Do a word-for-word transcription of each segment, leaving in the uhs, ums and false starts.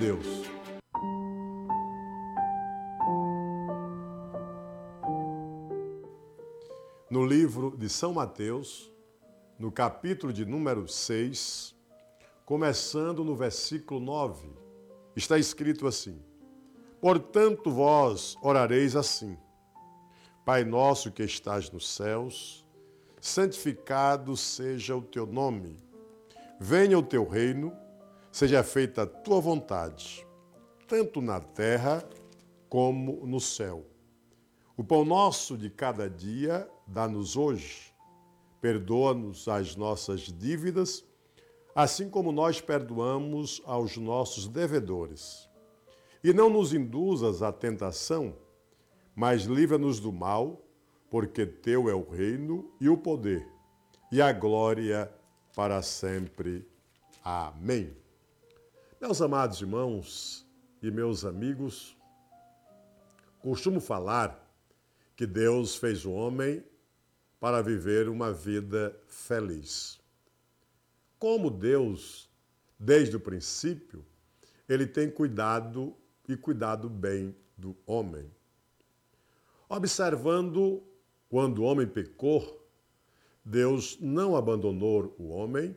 Deus. No livro de São Mateus, no capítulo de número seis, começando no versículo nove, está escrito assim: Portanto vós orareis assim: Pai nosso que estás nos céus, santificado seja o teu nome. Venha o teu reino, seja feita a tua vontade, tanto na terra como no céu. O pão nosso de cada dia dá-nos hoje. Perdoa-nos as nossas dívidas, assim como nós perdoamos aos nossos devedores. E não nos induzas à tentação, mas livra-nos do mal, porque teu é o reino e o poder e a glória para sempre. Amém. Meus amados irmãos e meus amigos, costumo falar que Deus fez o homem para viver uma vida feliz. Como Deus, desde o princípio, ele tem cuidado e cuidado bem do homem. Observando quando o homem pecou, Deus não abandonou o homem,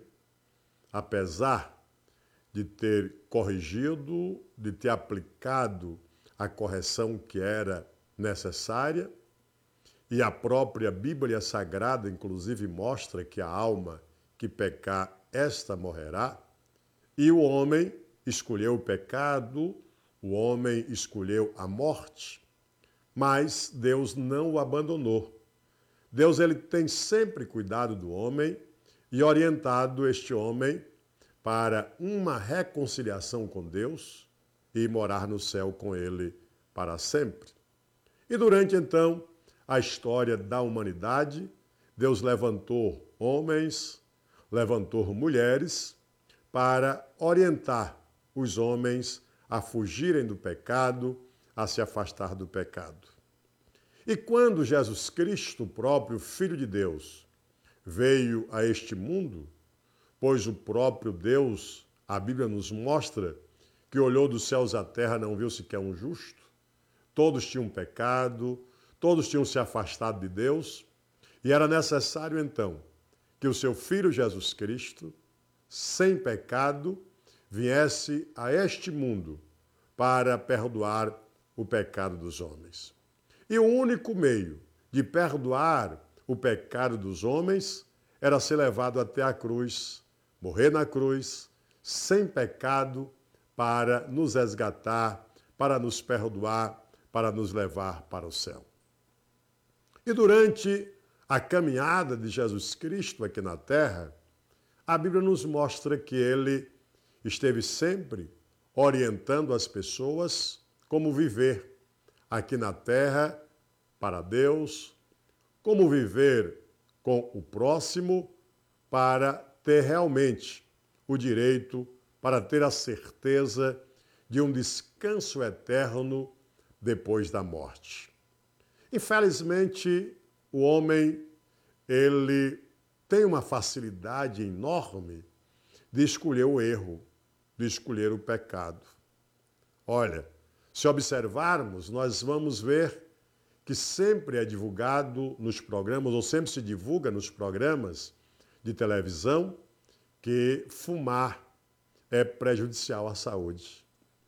apesar de ter corrigido, de ter aplicado a correção que era necessária, e a própria Bíblia Sagrada, inclusive, mostra que a alma que pecar, esta morrerá, e o homem escolheu o pecado, o homem escolheu a morte, mas Deus não o abandonou. Deus ele tem sempre cuidado do homem e orientado este homem para uma reconciliação com Deus e morar no céu com ele para sempre. E durante, então, a história da humanidade, Deus levantou homens, levantou mulheres para orientar os homens a fugirem do pecado, a se afastar do pecado. E quando Jesus Cristo, o próprio Filho de Deus, veio a este mundo, pois o próprio Deus, a Bíblia nos mostra, que olhou dos céus à terra, não viu sequer um justo, todos tinham pecado, todos tinham se afastado de Deus, e era necessário então que o seu Filho Jesus Cristo, sem pecado, viesse a este mundo para perdoar o pecado dos homens. E o único meio de perdoar o pecado dos homens era ser levado até a cruz, morrer na cruz, sem pecado, para nos resgatar, para nos perdoar, para nos levar para o céu. E durante a caminhada de Jesus Cristo aqui na terra, a Bíblia nos mostra que ele esteve sempre orientando as pessoas como viver aqui na terra para Deus, como viver com o próximo para ter realmente o direito, para ter a certeza de um descanso eterno depois da morte. Infelizmente, o homem, ele tem uma facilidade enorme de escolher o erro, de escolher o pecado. Olha, se observarmos, nós vamos ver que sempre é divulgado nos programas, ou sempre se divulga nos programas de televisão, que fumar é prejudicial à saúde.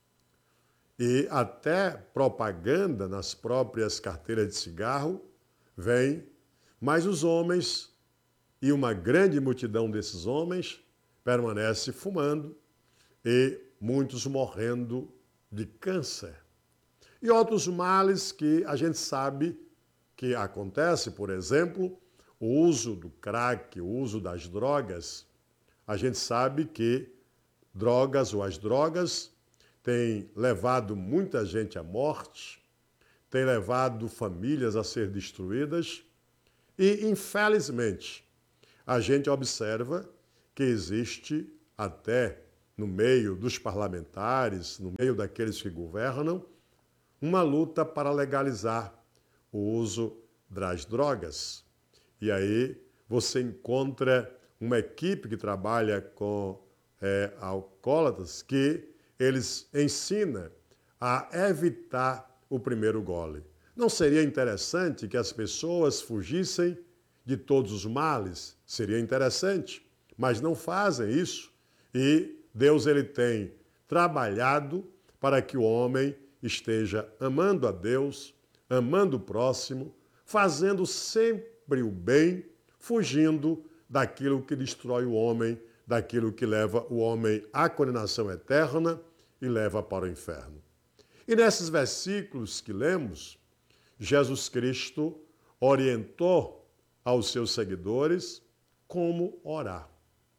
E até propaganda nas próprias carteiras de cigarro vem, mas os homens, e uma grande multidão desses homens, permanece fumando e muitos morrendo de câncer. E outros males que a gente sabe que acontece, por exemplo, o uso do crack, o uso das drogas. A gente sabe que drogas ou as drogas têm levado muita gente à morte, têm levado famílias a ser destruídas e, infelizmente, a gente observa que existe até no meio dos parlamentares, no meio daqueles que governam, uma luta para legalizar o uso das drogas. E aí você encontra uma equipe que trabalha com é, alcoólatras que eles ensinam a evitar o primeiro gole. Não seria interessante que as pessoas fugissem de todos os males? Seria interessante, mas não fazem isso. E Deus ele tem trabalhado para que o homem esteja amando a Deus, amando o próximo, fazendo sempre o bem, fugindo daquilo que destrói o homem, daquilo que leva o homem à condenação eterna e leva para o inferno. E nesses versículos que lemos, Jesus Cristo orientou aos seus seguidores como orar.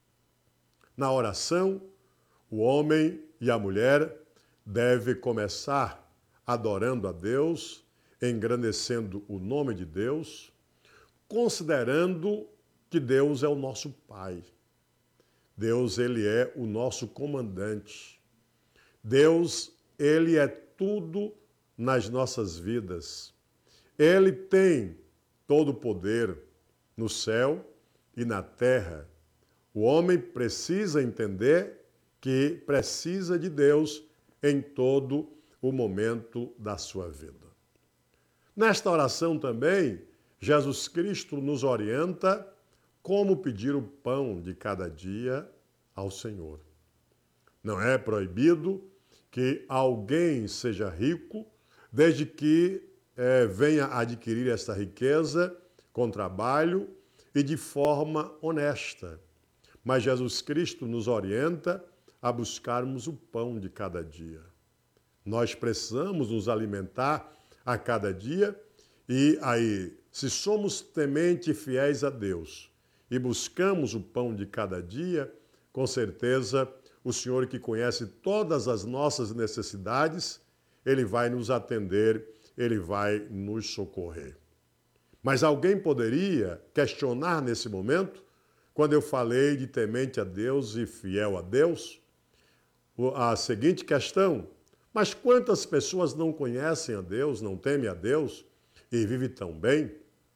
Na oração, o homem e a mulher devem começar adorando a Deus, engrandecendo o nome de Deus, considerando que Deus é o nosso Pai. Deus, ele é o nosso comandante. Deus, ele é tudo nas nossas vidas. Ele tem todo o poder no céu e na terra. O homem precisa entender que precisa de Deus em todo o momento da sua vida. Nesta oração também, Jesus Cristo nos orienta como pedir o pão de cada dia ao Senhor. Não é proibido que alguém seja rico, desde que eh, venha adquirir esta riqueza com trabalho e de forma honesta. Mas Jesus Cristo nos orienta a buscarmos o pão de cada dia. Nós precisamos nos alimentar a cada dia e aí, se somos temente e fiéis a Deus e buscamos o pão de cada dia, com certeza o Senhor que conhece todas as nossas necessidades, Ele vai nos atender, Ele vai nos socorrer. Mas alguém poderia questionar nesse momento, quando eu falei de temente a Deus e fiel a Deus, a seguinte questão: mas quantas pessoas não conhecem a Deus, não temem a Deus e vivem tão bem?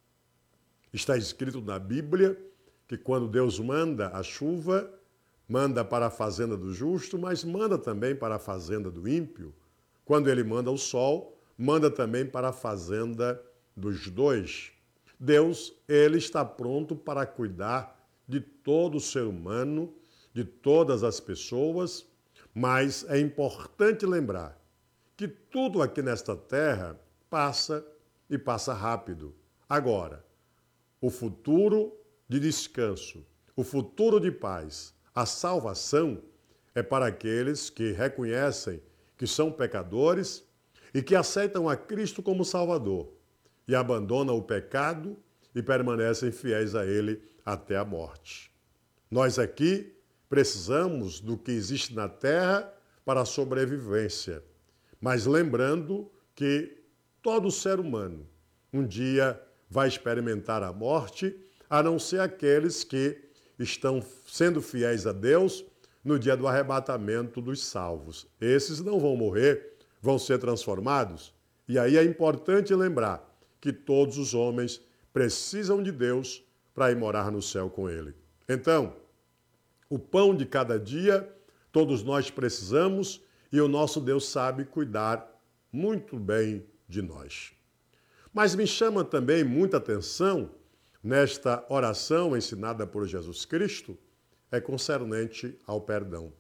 Está escrito na Bíblia que quando Deus manda a chuva, manda para a fazenda do justo, mas manda também para a fazenda do ímpio. Quando ele manda o sol, manda também para a fazenda dos dois. Deus, ele está pronto para cuidar de todo o ser humano, de todas as pessoas, mas é importante lembrar que tudo aqui nesta terra passa e passa rápido. Agora, o futuro de descanso, o futuro de paz, a salvação é para aqueles que reconhecem que são pecadores e que aceitam a Cristo como Salvador e abandonam o pecado e permanecem fiéis a Ele até a morte. Nós aqui precisamos do que existe na terra para a sobrevivência, mas lembrando que todo ser humano um dia vai experimentar a morte, a não ser aqueles que estão sendo fiéis a Deus no dia do arrebatamento dos salvos. Esses não vão morrer, vão ser transformados. E aí é importante lembrar que todos os homens precisam de Deus para ir morar no céu com Ele. Então, o pão de cada dia, todos nós precisamos e o nosso Deus sabe cuidar muito bem de nós. Mas me chama também muita atenção nesta oração ensinada por Jesus Cristo, é concernente ao perdão.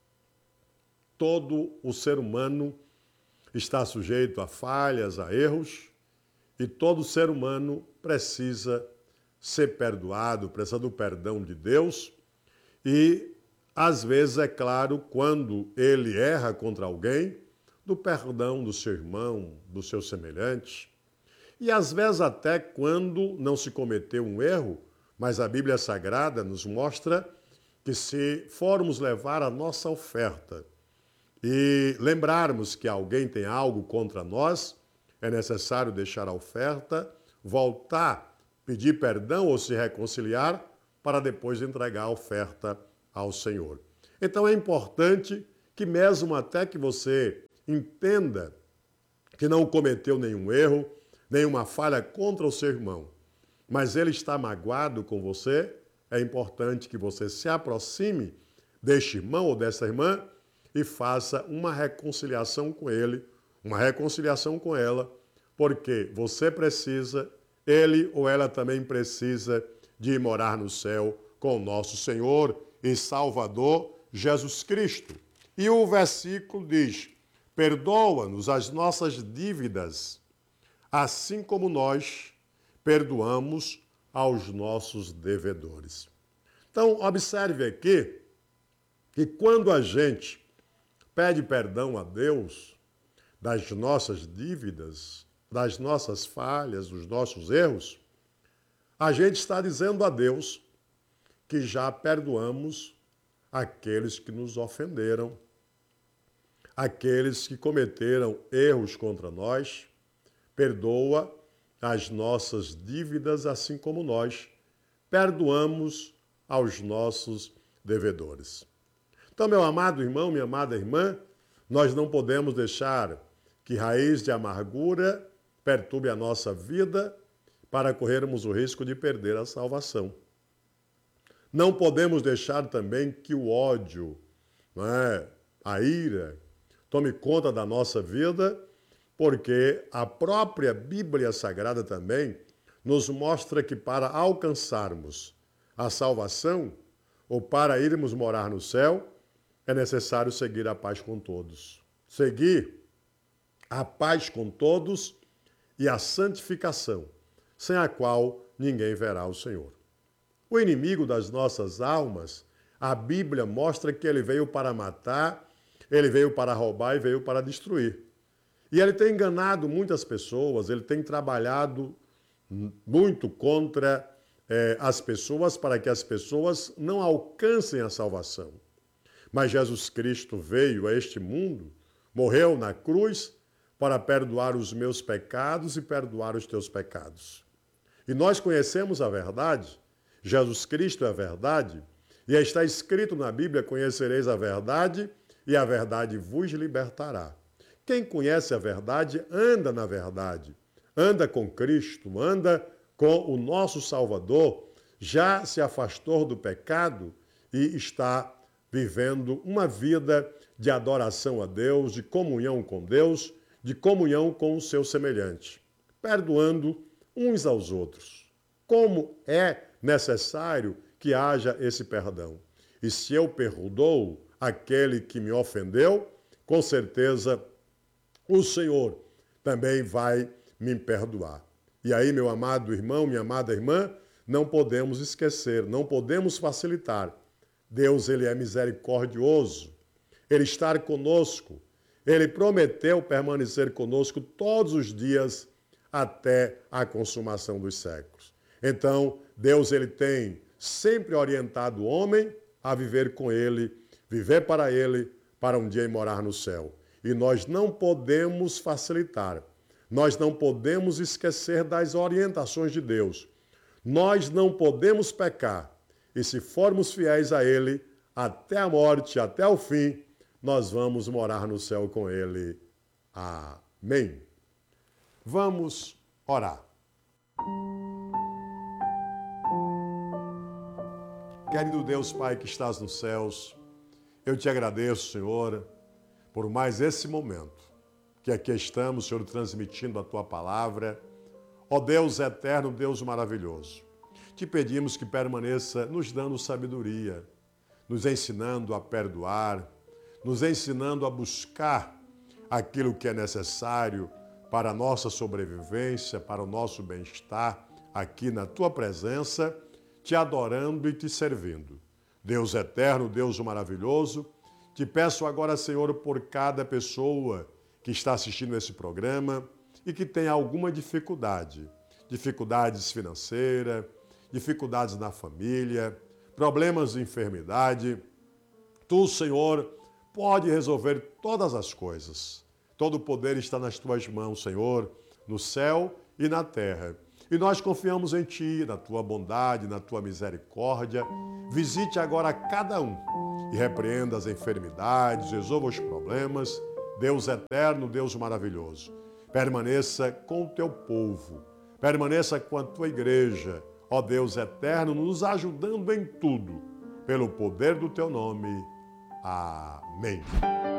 Todo o ser humano está sujeito a falhas, a erros, e todo ser humano precisa ser perdoado, precisa do perdão de Deus, e às vezes, é claro, quando ele erra contra alguém, do perdão do seu irmão, do seu semelhante. E às vezes até quando não se cometeu um erro, mas a Bíblia Sagrada nos mostra que se formos levar a nossa oferta e lembrarmos que alguém tem algo contra nós, é necessário deixar a oferta, voltar, pedir perdão ou se reconciliar, para depois entregar a oferta ao Senhor. Então é importante que mesmo até que você entenda que não cometeu nenhum erro, nenhuma falha contra o seu irmão, mas ele está magoado com você, é importante que você se aproxime deste irmão ou dessa irmã e faça uma reconciliação com ele, uma reconciliação com ela, porque você precisa, ele ou ela também precisa de ir morar no céu com o nosso Senhor e Salvador Jesus Cristo. E o versículo diz: perdoa-nos as nossas dívidas, assim como nós perdoamos aos nossos devedores. Então, observe aqui que quando a gente pede perdão a Deus das nossas dívidas, das nossas falhas, dos nossos erros, a gente está dizendo a Deus que já perdoamos aqueles que nos ofenderam, aqueles que cometeram erros contra nós, perdoa as nossas dívidas, assim como nós perdoamos aos nossos devedores. Então, meu amado irmão, minha amada irmã, nós não podemos deixar que raiz de amargura perturbe a nossa vida para corrermos o risco de perder a salvação. Não podemos deixar também que o ódio, não é, a ira, tome conta da nossa vida, porque a própria Bíblia Sagrada também nos mostra que para alcançarmos a salvação, ou para irmos morar no céu, é necessário seguir a paz com todos. Seguir a paz com todos e a santificação, sem a qual ninguém verá o Senhor. O inimigo das nossas almas, a Bíblia mostra que ele veio para matar, ele veio para roubar e veio para destruir. E ele tem enganado muitas pessoas, ele tem trabalhado muito contra eh, as pessoas para que as pessoas não alcancem a salvação. Mas Jesus Cristo veio a este mundo, morreu na cruz para perdoar os meus pecados e perdoar os teus pecados. E nós conhecemos a verdade, Jesus Cristo é a verdade, e está escrito na Bíblia: conhecereis a verdade e a verdade vos libertará. Quem conhece a verdade anda na verdade, anda com Cristo, anda com o nosso Salvador, já se afastou do pecado e está vivendo uma vida de adoração a Deus, de comunhão com Deus, de comunhão com o seu semelhante, perdoando uns aos outros. Como é necessário que haja esse perdão? E se eu perdoo aquele que me ofendeu, com certeza o Senhor também vai me perdoar. E aí, meu amado irmão, minha amada irmã, não podemos esquecer, não podemos facilitar. Deus, ele é misericordioso, ele está conosco, ele prometeu permanecer conosco todos os dias até a consumação dos séculos. Então, Deus, ele tem sempre orientado o homem a viver com ele, viver para ele, para um dia ir morar no céu. E nós não podemos facilitar, nós não podemos esquecer das orientações de Deus. Nós não podemos pecar. E se formos fiéis a ele, até a morte, até o fim, nós vamos morar no céu com ele. Amém. Vamos orar. Querido Deus, Pai que estás nos céus, eu te agradeço, Senhor, por mais esse momento que aqui estamos, Senhor, transmitindo a Tua palavra. Ó Deus eterno, Deus maravilhoso, te pedimos que permaneça nos dando sabedoria, nos ensinando a perdoar, nos ensinando a buscar aquilo que é necessário para a nossa sobrevivência, para o nosso bem-estar, aqui na Tua presença, te adorando e te servindo. Deus eterno, Deus maravilhoso, te peço agora, Senhor, por cada pessoa que está assistindo esse programa e que tem alguma dificuldade, dificuldades financeiras, dificuldades na família, problemas de enfermidade. Tu, Senhor, pode resolver todas as coisas. Todo o poder está nas Tuas mãos, Senhor, no céu e na terra. E nós confiamos em Ti, na Tua bondade, na Tua misericórdia. Visite agora cada um e repreenda as enfermidades, resolva os problemas. Deus eterno, Deus maravilhoso, permaneça com o Teu povo, permaneça com a Tua igreja, ó Deus eterno, nos ajudando em tudo, pelo poder do Teu nome. Amém.